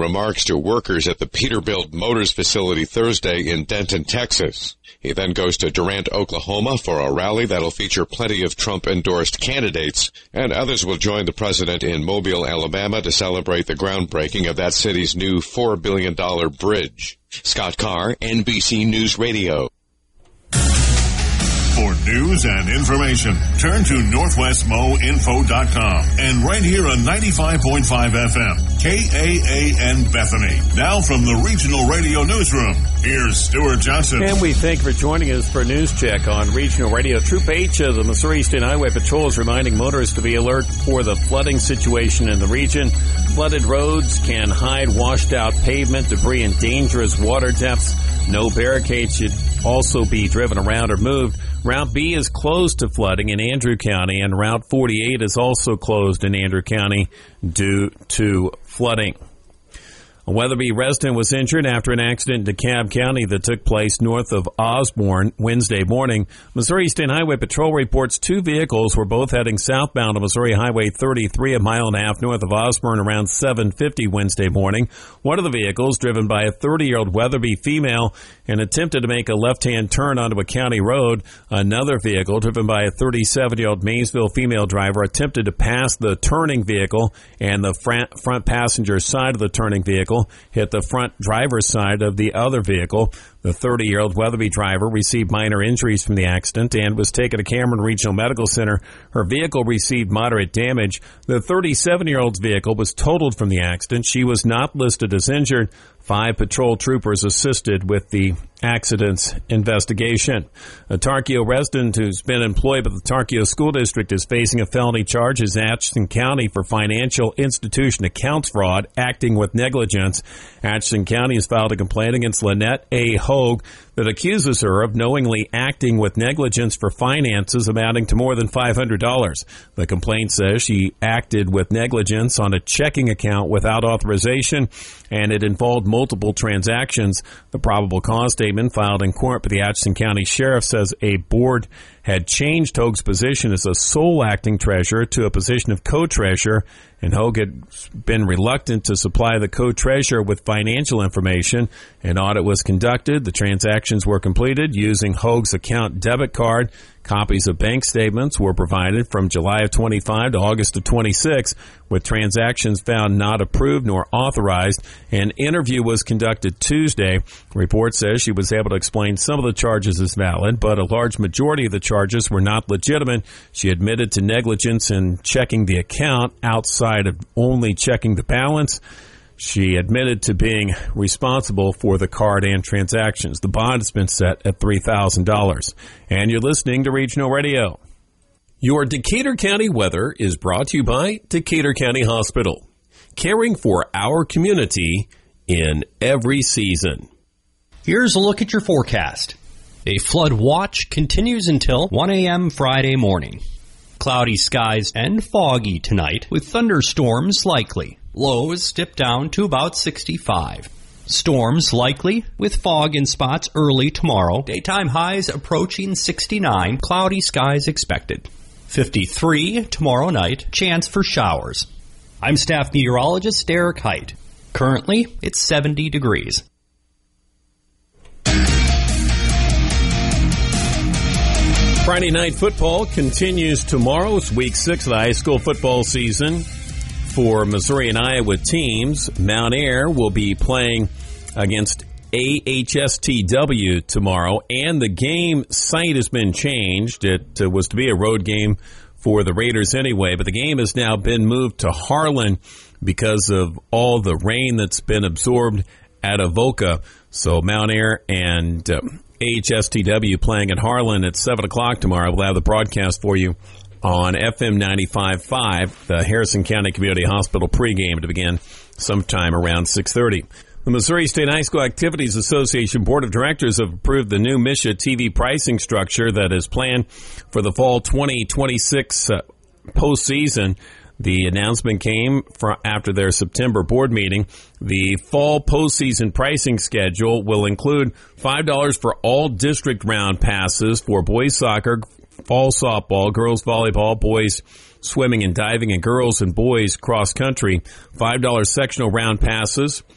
remarks to workers at the Peterbilt Motors facility Thursday in Denton, Texas. He then goes to Durant, Oklahoma for a rally that'll feature plenty of Trump-endorsed candidates, and others will join the president in Mobile, Alabama to celebrate the groundbreaking of that city's new $4 billion bridge. Scott Carr, NBC News Radio. For news and information, turn to NorthwestMoInfo.com and right here on 95.5 FM, KAAN Bethany. Now from the Regional Radio Newsroom, here's Stuart Johnson. And we thank you for joining us for a news check on Regional Radio. Troop H of the Missouri State Highway Patrol is reminding motorists to be alert for the flooding situation in the region. Flooded roads can hide washed out pavement, debris, and dangerous water depths. No barricades should also be driven around or moved. Route B is closed to flooding in Andrew County, and Route 48 is also closed in Andrew County due to flooding. A Weatherby resident was injured after an accident in DeKalb County that took place north of Osborne Wednesday morning. Missouri State Highway Patrol reports two vehicles were both heading southbound on Missouri Highway 33, a mile and a half north of Osborne, around 7:50 Wednesday morning. One of the vehicles, driven by a 30-year-old Weatherby female, and attempted to make a left-hand turn onto a county road. Another vehicle, driven by a 37-year-old Maysville female driver, attempted to pass the turning vehicle, and the front passenger side of the turning vehicle hit the front driver's side of the other vehicle. The 30-year-old Weatherby driver received minor injuries from the accident and was taken to Cameron Regional Medical Center. Her vehicle received moderate damage. The 37-year-old's vehicle was totaled from the accident. She was not listed as injured. 5 patrol troopers assisted with the accident's investigation. A Tarkio resident who's been employed by the Tarkio School District is facing a felony charge in Atchison County for financial institution accounts fraud, acting with negligence. Atchison County has filed a complaint against Lynette A. Hogue that accuses her of knowingly acting with negligence for finances amounting to more than $500. The complaint says she acted with negligence on a checking account without authorization, and it involved multiple transactions. The probable cause statement filed in court by the Atchison County Sheriff says a board had changed Hogue's position as a sole acting treasurer to a position of co-treasurer, and Hogue had been reluctant to supply the co-treasurer with financial information. An audit was conducted. The transactions were completed using Hogue's account debit card. Copies of bank statements were provided from July of 25 to August of 26, with transactions found not approved nor authorized. An interview was conducted Tuesday. The report says she was able to explain some of the charges as valid, but a large majority of the charges were not legitimate. She admitted to negligence in checking the account outside of only checking the balance. She admitted to being responsible for the card and transactions. The bond has been set at $3,000. And you're listening to Regional Radio. Your Decatur County weather is brought to you by Decatur County Hospital, caring for our community in every season. Here's a look at your forecast. A flood watch continues until 1 a.m. Friday morning. Cloudy skies and foggy tonight with thunderstorms likely. Lows dip down to about 65. Storms likely with fog in spots early tomorrow. Daytime highs approaching 69. Cloudy skies expected. 53 tomorrow night. Chance for showers. I'm staff meteorologist Derek Height. Currently, it's 70 degrees. Friday night football continues tomorrow. It's week 6 of the high school football season for Missouri and Iowa teams. Mount Air will be playing against AHSTW tomorrow, and the game site has been changed. It was to be a road game for the Raiders anyway, but the game has now been moved to Harlan because of all the rain that's been absorbed at Avoca. So Mount Air and AHSTW playing at Harlan at 7 o'clock tomorrow. We'll have the broadcast for you on FM 95.5, the Harrison County Community Hospital pregame to begin sometime around 6:30. The Missouri State High School Activities Association Board of Directors have approved the new MSHSAA TV pricing structure that is planned for the fall 2026 postseason. The announcement came after their September board meeting. The fall postseason pricing schedule will include $5 for all district round passes for boys soccer, fall softball, girls volleyball, boys swimming and diving, and girls and boys cross country. $5 sectional round passes